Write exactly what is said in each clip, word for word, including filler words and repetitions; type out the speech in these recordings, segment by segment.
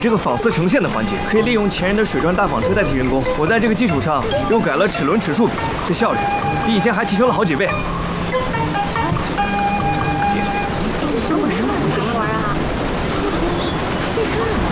这个纺丝成线的环节，可以利用前人的水砖大纺车代替人工。我在这个基础上又改了齿轮齿数比，这效率比以前还提升了好几倍。 这么舒服怎么玩啊？在这儿。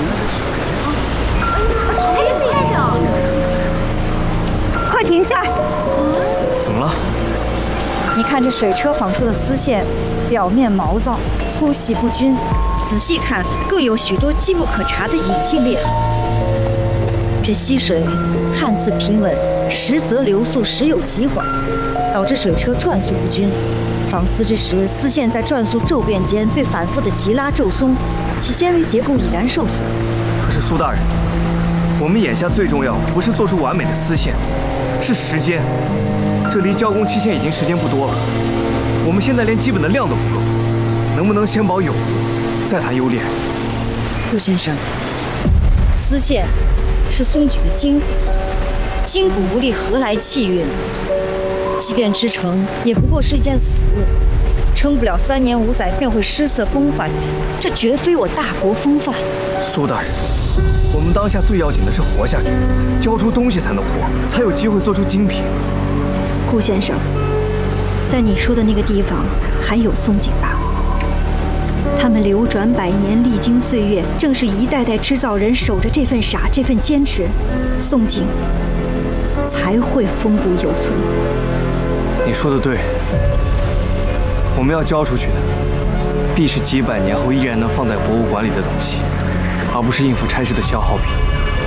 哎，那手！ 快停下！ 怎么了？ 你看这水车纺出的丝线，表面毛躁、粗细不均。 仔细看，更有许多机不可查的隐性裂痕。这溪水看似平稳，实则流速时有急缓，导致水车转速不均。纺丝之时，丝线在转速骤变间被反复的急拉骤松，其纤维结构已然受损。 可是苏大人，我们眼下最重要不是做出完美的丝线，是时间。这离交工期限已经时间不多了，我们现在连基本的量都不够，能不能先保有？ 再谈优劣。 顾先生，丝线是松紧的筋骨，筋骨无力，何来气运？即便织成，也不过是一件死物，撑不了三年五载便会失色崩坏，这绝非我大国风范。 苏大人，我们当下最要紧的是活下去，交出东西才能活，才有机会做出精品。 顾先生，在你说的那个地方还有松紧吧？ 他们流转百年，历经岁月，正是一代代织造人守着这份傻，这份坚持，宋景才会风骨犹存。 你说的对，我们要交出去的，必是几百年后依然能放在博物馆里的东西，而不是应付差事的消耗品。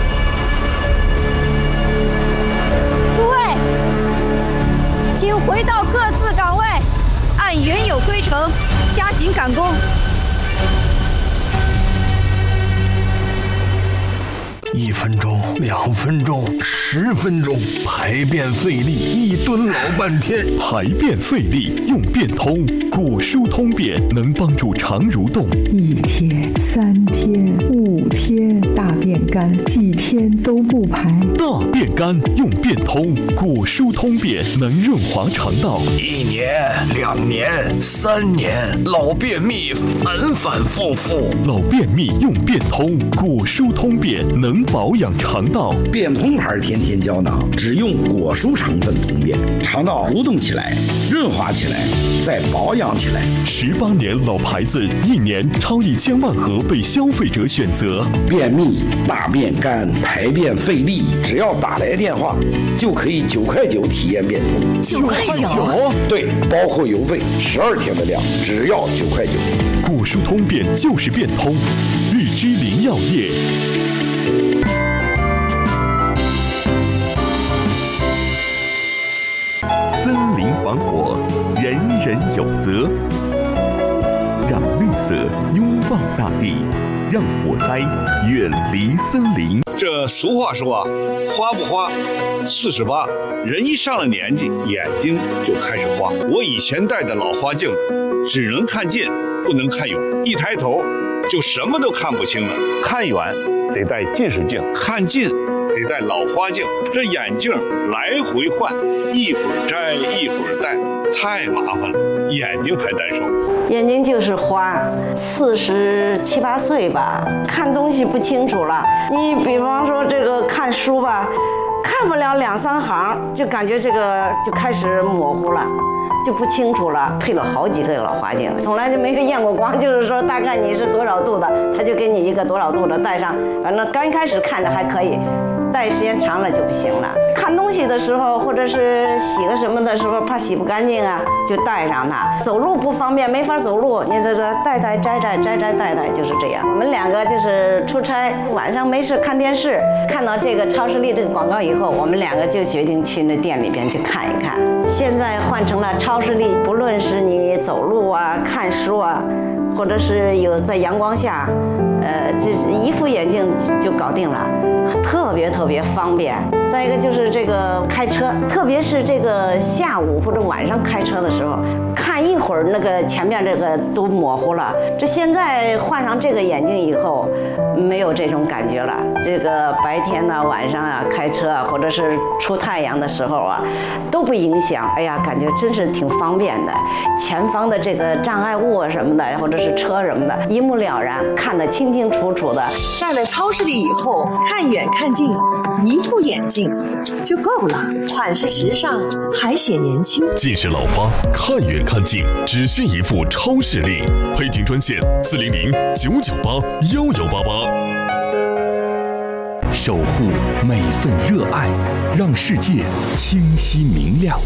诸位，请回到各自岗位，按原有规程加紧赶工。 一分钟，两分钟，十分钟，排便费力，一蹲老半天。 排便费力用便通，果蔬通便能帮助肠蠕动。 一天、三天、五天，大便干，几天都不排。 大便干用便通，果蔬通便能润滑肠道。 一年、两年、三年，老便秘反反复复。 老便秘用便通，果蔬通便能保养肠道。 便通牌天天胶囊，只用果蔬成分通便，肠道蠕动起来，润滑起来，再保养起来。 十八年老牌子，一年超一千万盒被消费者选择。 便秘、大便干、排便费力，只要打来电话，就可以九块九体验便通。 九块九？ 对，包括邮费，十二天的量，只要九块九。 果蔬通便就是便通，日之林药业。 森林防火，人人有责。让绿色拥抱大地，让火灾远离森林。 这俗话说啊，花不花，四十八。人一上了年纪，眼睛就开始花。我以前戴的老花镜，只能看近，不能看远，一抬头就什么都看不清了。看远得戴近视镜，看近得戴老花镜。这眼镜来回换，一会儿摘一会儿戴，太麻烦了，眼睛还难受。 眼睛就是花，四十七八岁吧，看东西不清楚了。你比方说这个看书吧，看不了两三行，就感觉这个就开始模糊了。 就不清楚了，配了好几个老花镜，从来就没有验过光，就是说大概你是多少度的，他就给你一个多少度的戴上，反正刚开始看着还可以，戴时间长了就不行了。看东西的时候，或者是洗个什么的时候，怕洗不干净啊，就戴上它。走路不方便，没法走路，你这这戴戴摘摘摘摘戴戴就是这样。我们两个就是出差，晚上没事看电视，看到这个超视力这个广告以后，我们两个就决定去那店里边去看一看。现在换成了超。 超视力，不论是你走路啊、看书啊，或者是有在阳光下，呃，这一副眼镜就搞定了，特别特别方便。再一个就是这个开车，特别是这个下午或者晚上开车的时候，看一会会儿那个前面这个都模糊了。这现在换上这个眼镜以后，没有这种感觉了。这个白天呢、晚上啊，开车啊，或者是出太阳的时候啊，都不影响。哎呀，感觉真是挺方便的。前方的这个障碍物啊什么的，或者是车什么的，一目了然，看得清清楚楚的。 站在超市里以后，看远看近，一副眼镜就够了，款式时尚，还显年轻。 近视老花，看远看近，只需一副超视力。配镜专线：四零零九九八幺幺八八。 守护每份热爱，让世界清晰明亮。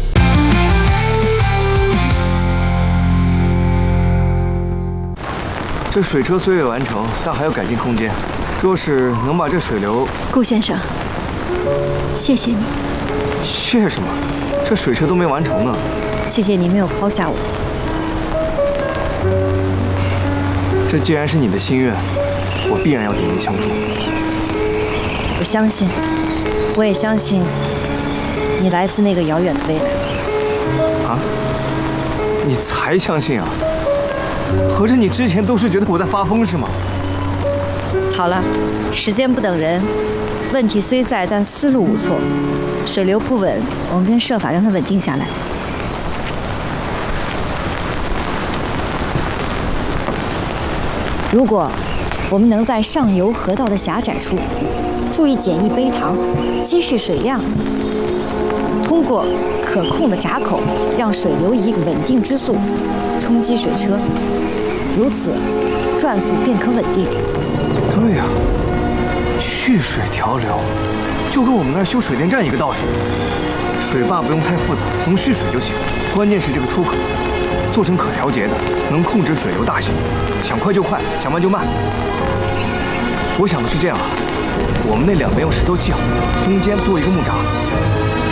这水车虽未完成，但还有改进空间。若是能把这水流…… 顾先生，谢谢你。 谢什么？这水车都没完成呢。 谢谢你没有抛下我。 这既然是你的心愿，我必然要鼎力相助。 我相信，我也相信，你来自那个遥远的未来。 啊？你才相信啊？合着你之前都是觉得我在发疯是吗？ 好了，时间不等人，问题虽在，但思路无错。水流不稳，我们便设法让它稳定下来。如果我们能在上游河道的狭窄处注意简易杯塘，积蓄水量，通过可控的闸口，让水流以稳定之速冲击水车，如此转速便可稳定。 对呀、啊，蓄水调流，就跟我们那儿修水电站一个道理。水坝不用太复杂，能蓄水就行。关键是这个出口做成可调节的，能控制水流大小，想快就快，想慢就慢。我想的是这样啊，我们那两边用石头砌好，中间做一个木闸，